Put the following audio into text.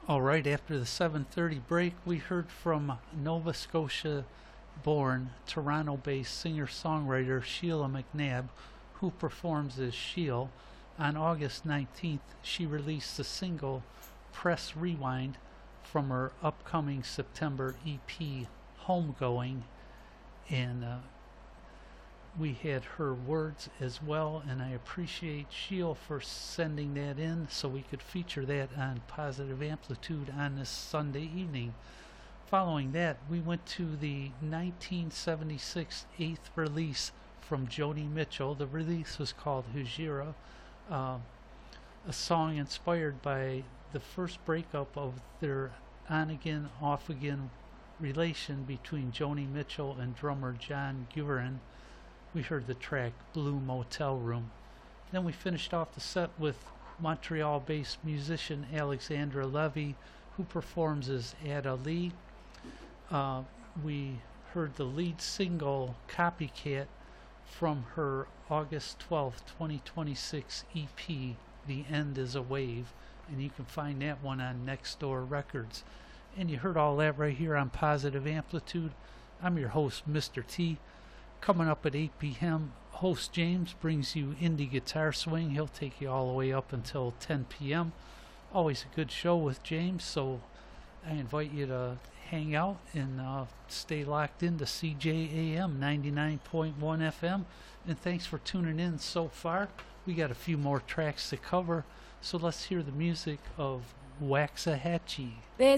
All right, after the 7:30 break, we heard from Nova Scotia-born, Toronto-based singer-songwriter Sheila McNabb, who performs as Sheil. On August 19th, she released the single Press Rewind from her upcoming September EP Homegoing, and we had her words as well, and I appreciate Sheil for sending that in so we could feature that on Positive Amplitude on this Sunday evening. Following that, we went to the 1976 eighth release from Joni Mitchell. The release was called Hujira, uh, a song inspired by the first breakup of their on again, off again relation between Joni Mitchell and drummer John Guerin. We heard the track Blue Motel Room. Then we finished off the set with Montreal based musician Alexandra Levy, who performs as Ada Lee. We heard the lead single Copycat from her August 12th, 2026 EP, The End is a Wave, and you can find that one on Next Door Records. And you heard all that right here on Positive Amplitude. I'm your host, Mr. T. Coming up at 8 p.m., host James brings you indie guitar swing. He'll take you all the way up until 10 p.m. Always a good show with James, so I invite you to hang out and stay locked into CJAM 99.1 FM. And thanks for tuning in so far. We got a few more tracks to cover, so let's hear the music of Waxahachie.